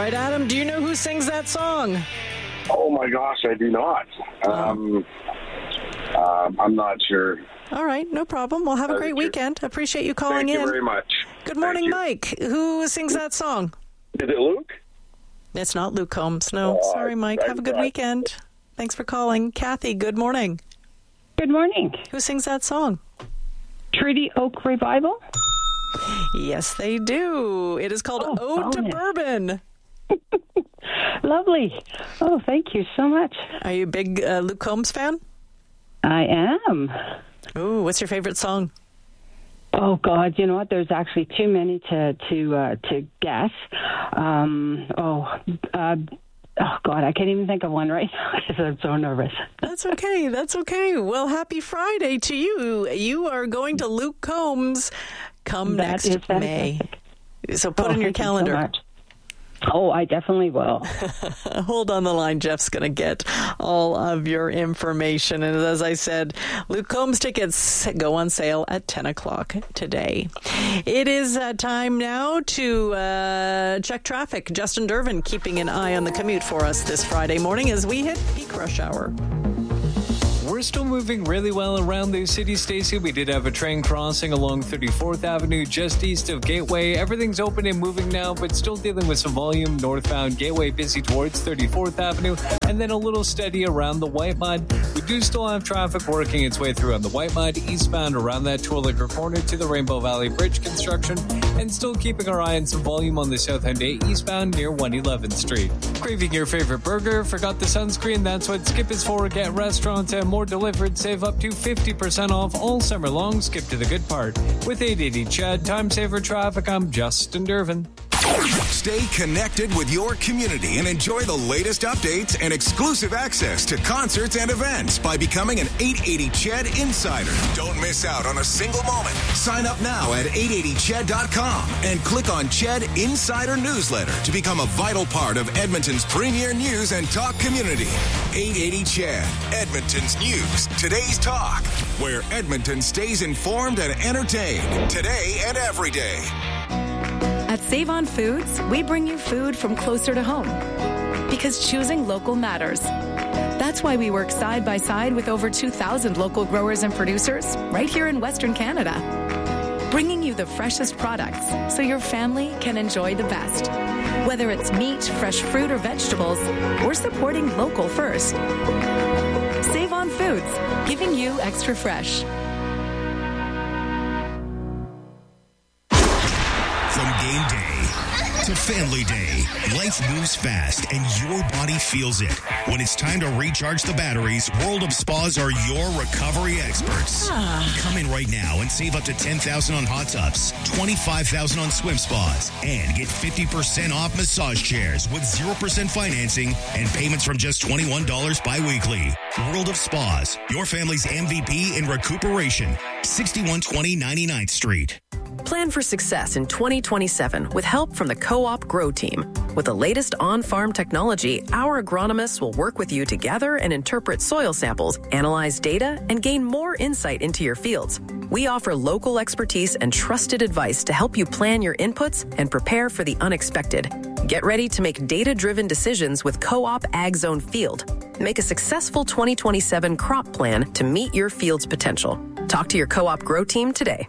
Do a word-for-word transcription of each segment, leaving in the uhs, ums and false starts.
right, Adam, do you know who sings that song? Oh, my gosh, I do not. Um, um, I'm not sure. All right, no problem. Well, have a great weekend. Appreciate you calling Thank in. you very much. Good morning, Thank Mike. Who sings that song? Is it Luke? It's not Luke Combs. No, Oh, sorry, Mike. I- Have a good I- weekend. Thanks for calling. Kathy, good morning. Good morning. Who sings that song? Treaty Oak Revival? Yes, they do. It is called Oh, Ode to bonus. Bourbon. Lovely. Oh, thank you so much. Are you a big uh, Luke Combs fan? I am. Ooh, what's your favorite song? Oh God, you know what? There's actually too many to to uh, to guess. Um, oh, uh, oh God, I can't even think of one right now because I'm so nervous. That's okay. That's okay. Well, happy Friday to you. You are going to Luke Combs come That next is May. fantastic. So put Oh, in your thank you so calendar. much. Oh, I definitely will. Hold on the line. Jeff's going to get all of your information. And as I said, Luke Combs tickets go on sale at ten o'clock today. It is uh, time now to uh, check traffic. Justin Dervin keeping an eye on the commute for us this Friday morning as we hit peak rush hour. We're still moving really well around the city, Stacey. We did have a train crossing along thirty-fourth Avenue just east of Gateway. Everything's open and moving now, but still dealing with some volume. Northbound Gateway busy towards thirty-fourth Avenue, and then a little steady around the White Mud. We do still have traffic working its way through on the White Mud, eastbound around that Twilliger corner to the Rainbow Valley Bridge construction, and still keeping our eye on some volume on the South End eight eastbound near one eleventh Street. Craving your favorite burger? Forgot the sunscreen? That's what Skip is for. Get restaurants and more delivered. Save up to fifty percent off all summer long. Skip to the good part. With eight eighty Chad, Time Saver Traffic, I'm Justin Dervin. Stay connected with your community and enjoy the latest updates and exclusive access to concerts and events by becoming an eight eighty Ched Insider. Don't miss out on a single moment. Sign up now at eight eighty ched dot com and click on Ched Insider Newsletter to become a vital part of Edmonton's premier news and talk community. eight eighty Ched, Edmonton's news, today's talk, where Edmonton stays informed and entertained today and every day. At Save On Foods, we bring you food from closer to home. Because choosing local matters. That's why we work side by side with over two thousand local growers and producers right here in Western Canada. Bringing you the freshest products so your family can enjoy the best. Whether it's meat, fresh fruit, or vegetables, we're supporting local first. Save On Foods, giving you extra fresh. From game day to family day, life moves fast and your body feels it. When it's time to recharge the batteries, World of Spas are your recovery experts. Come in right now and save up to ten thousand dollars on hot tubs, twenty-five thousand dollars on swim spas, and get fifty percent off massage chairs with zero percent financing and payments from just twenty-one dollars bi-weekly. World of Spas, your family's M V P in recuperation. sixty-one twenty ninety-ninth Street. Plan for success in twenty twenty-seven with help from the Co-op Grow Team. With the latest on-farm technology, our agronomists will work with you to gather and interpret soil samples, analyze data, and gain more insight into your fields. We offer local expertise and trusted advice to help you plan your inputs and prepare for the unexpected. Get ready to make data-driven decisions with Co-op Ag Zone Field. Make a successful twenty twenty-seven crop plan to meet your field's potential. Talk to your Co-op Grow Team today.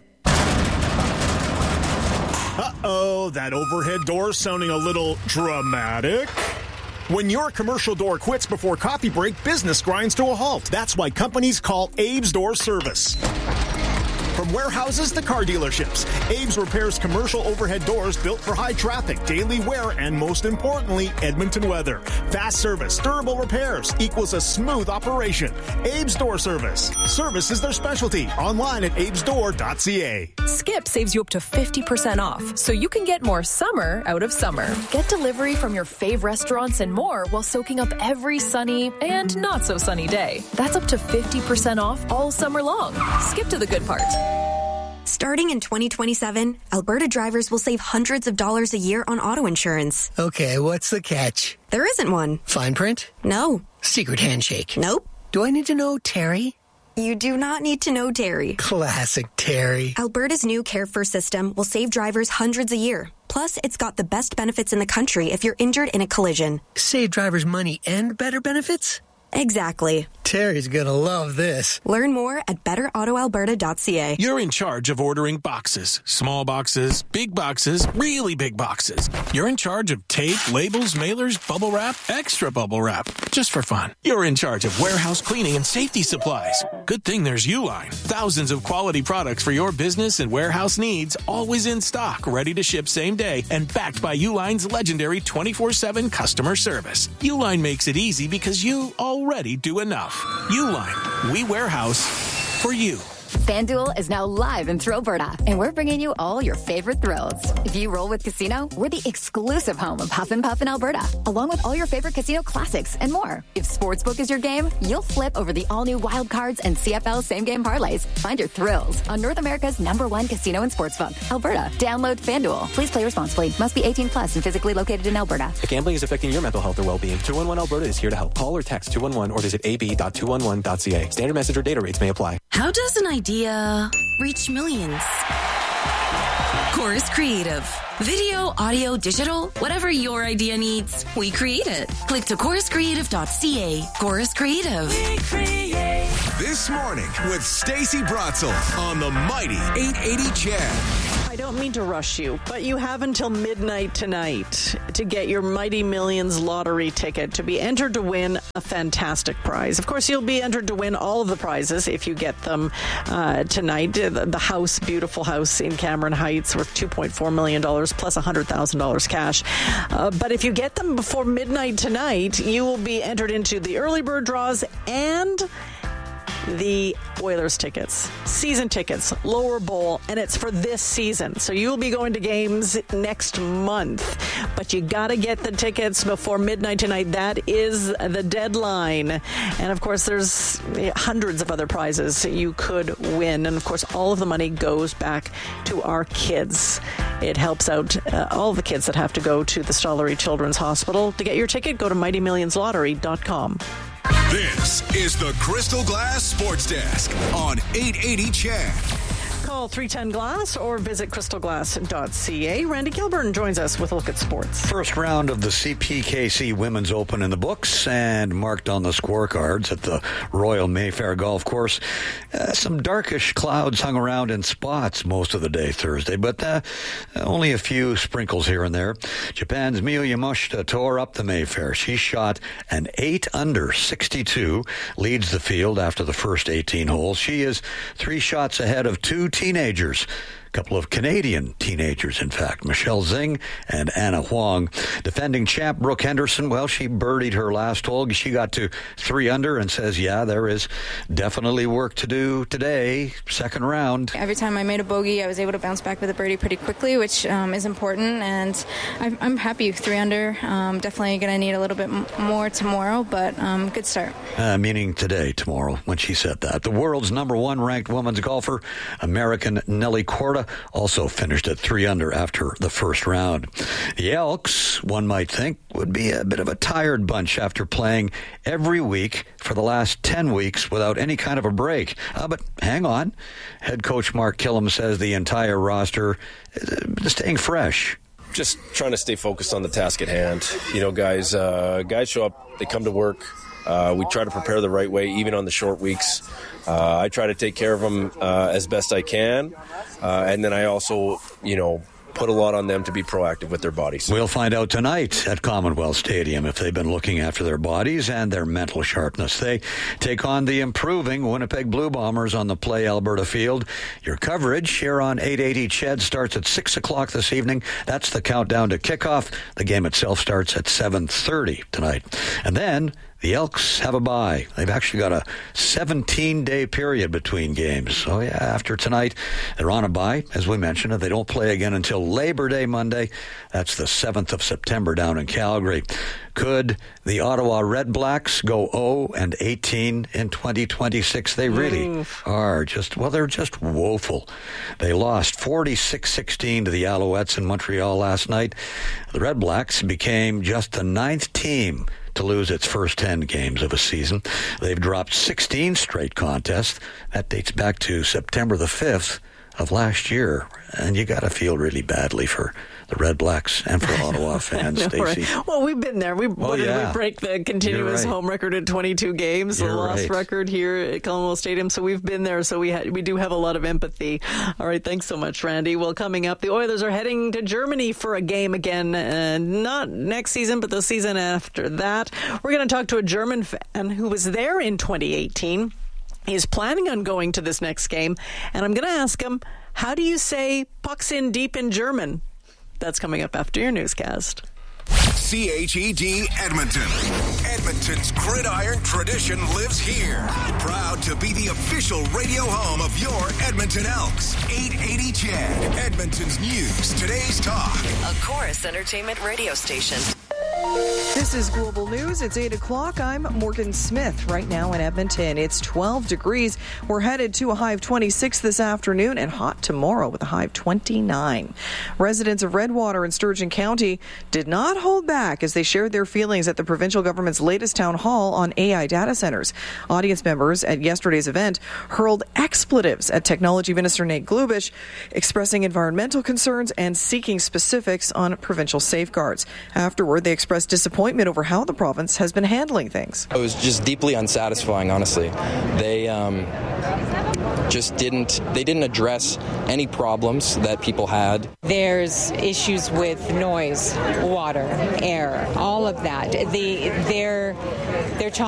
Uh-oh, that overhead door sounding a little dramatic. When your commercial door quits before coffee break, business grinds to a halt. That's why companies call Abe's Door Service. From warehouses to car dealerships, Abe's repairs commercial overhead doors built for high traffic, daily wear, and most importantly, Edmonton weather. Fast service, durable repairs equals a smooth operation. Abe's Door Service. Service is their specialty. Online at abes door dot c a. Skip saves you up to fifty percent off, so you can get more summer out of summer. Get delivery from your fave restaurants and more while soaking up every sunny and not so sunny day. That's up to fifty percent off all summer long. Skip to the good part. Starting in twenty twenty-seven, Alberta drivers will save hundreds of dollars a year on auto insurance. Okay, what's the catch? There isn't one. Fine print? No. Secret handshake? Nope. Do I need to know Terry? You do not need to know Terry. Classic Terry. Alberta's new Care First system will save drivers hundreds a year. Plus, it's got the best benefits in the country if you're injured in a collision. Save drivers money and better benefits? Exactly. Terry's gonna love this. Learn more at better auto alberta dot c a. You're in charge of ordering boxes. Small boxes, big boxes, really big boxes. You're in charge of tape, labels, mailers, bubble wrap, extra bubble wrap. Just for fun. You're in charge of warehouse cleaning and safety supplies. Good thing there's Uline. Thousands of quality products for your business and warehouse needs, always in stock, ready to ship same day, and backed by Uline's legendary twenty-four seven customer service. Uline makes it easy because you already do enough. Uline, we warehouse for you. FanDuel is now live in Thrillberta, and we're bringing you all your favorite thrills. If you roll with Casino, we're the exclusive home of Huff and Puff in Alberta, along with all your favorite casino classics and more. If Sportsbook is your game, you'll flip over the all-new Wild Cards and C F L same-game parlays. Find your thrills on North America's number one casino and sportsbook, Alberta. Download FanDuel. Please play responsibly. Must be eighteen plus and physically located in Alberta. If gambling is affecting your mental health or well-being, two one one Alberta is here to help. Call or text two one one or visit a b dot two one one dot c a. Standard message or data rates may apply. How does an idea reach millions? Chorus Creative. Video, audio, digital, whatever your idea needs, we create it. Click to chorus creative dot c a. Chorus Creative. We create. This morning with Stacey Bratzel on the mighty eight eighty C H E D. I don't mean to rush you, but you have until midnight tonight to get your Mighty Millions lottery ticket to be entered to win a fantastic prize. Of course, you'll be entered to win all of the prizes if you get them uh, tonight. The house, beautiful house in Cameron Heights worth two point four million dollars plus one hundred thousand dollars cash. Uh, but if you get them before midnight tonight, you will be entered into the early bird draws and the Oilers tickets, season tickets, lower bowl, and it's for this season. So you'll be going to games next month, but you got to get the tickets before midnight tonight. That is the deadline. And of course, there's hundreds of other prizes you could win. And of course, all of the money goes back to our kids. It helps out uh, all the kids that have to go to the Stollery Children's Hospital. To get your ticket, go to mighty millions lottery dot com. This is the Crystal Glass Sports Desk on eight eighty C H E D. Call three ten glass or visit crystal glass dot c a. Randy Kilburn joins us with a look at sports. First round of the C P K C Women's Open in the books and marked on the scorecards at the Royal Mayfair Golf Course. Uh, some darkish clouds hung around in spots most of the day Thursday, but uh, only a few sprinkles here and there. Japan's Miyu Yamashita tore up the Mayfair. She shot an eight under sixty-two, leads the field after the first eighteen holes. She is three shots ahead of two teenagers. A couple of Canadian teenagers, in fact, Michelle Zing and Anna Huang. Defending champ Brooke Henderson, well, she birdied her last hole. She got to three under and says, yeah, there is definitely work to do today, second round. Every time I made a bogey, I was able to bounce back with a birdie pretty quickly, which um, is important, and I'm, I'm happy. Three under. Um, definitely going to need a little bit m- more tomorrow, but um, good start. Uh, meaning today, tomorrow, when she said that. The world's number one ranked women's golfer, American Nelly Korda, also finished at three under after the first round. The Elks, one might think, would be a bit of a tired bunch after playing every week for the last ten weeks without any kind of a break. Uh, but hang on. Head coach Mark Killam says the entire roster is staying fresh. Just trying to stay focused on the task at hand. You know, guys, uh, guys show up, they come to work. Uh, we try to prepare the right way, even on the short weeks. Uh, I try to take care of them uh, as best I can. Uh, and then I also, you know, put a lot on them to be proactive with their bodies. We'll find out tonight at Commonwealth Stadium if they've been looking after their bodies and their mental sharpness. They take on the improving Winnipeg Blue Bombers on the Play Alberta field. Your coverage here on eight eighty C H E D starts at six o'clock this evening. That's the countdown to kickoff. The game itself starts at seven thirty tonight. And then the Elks have a bye. They've actually got a seventeen-day period between games. So, yeah, after tonight, they're on a bye, as we mentioned. They don't play again until Labor Day Monday. That's the seventh of September down in Calgary. Could the Ottawa Red Blacks go oh and eighteen in twenty twenty-six? They really Oof. are just, well, they're just woeful. They lost forty-six sixteen to the Alouettes in Montreal last night. The Red Blacks became just the ninth team to lose its first ten games of a season. They've dropped sixteen straight contests. That dates back to September the fifth of last year. And you got to feel really badly for the Red Blacks and for Ottawa fans, know, Stacey. Right. Well, we've been there. We, oh, what did yeah. we break the continuous right. home record at twenty-two games, You're the lost right. record here at Commonwealth Stadium. So we've been there. So we ha- we do have a lot of empathy. All right. Thanks so much, Randy. Well, coming up, the Oilers are heading to Germany for a game again. Uh, not next season, but the season after that. We're going to talk to a German fan who was there in twenty eighteen. He's planning on going to this next game. And I'm going to ask him, how do you say pucks in deep in German? That's coming up after your newscast. C H E D Edmonton. Edmonton's gridiron tradition lives here. Proud to be the official radio home of your Edmonton Elks. eight eighty C H E D. Edmonton's news, today's talk. A Chorus Entertainment radio station. This is Global News. It's eight o'clock. I'm Morgan Smith. Right now in Edmonton, it's twelve degrees. We're headed to a high of twenty-six this afternoon and hot tomorrow with a high of twenty-nine. Residents of Redwater in Sturgeon County did not hold back as they shared their feelings at the provincial government's latest town hall on A I data centers. Audience members at yesterday's event hurled expletives at Technology Minister Nate Glubish, expressing environmental concerns and seeking specifics on provincial safeguards. Afterward, they expressed disappointment over how the province has been handling things. It was just deeply unsatisfying, honestly. They um, just didn't they didn't address any problems that people had. There's issues with noise, water, air, all of that. The, they're, they're talking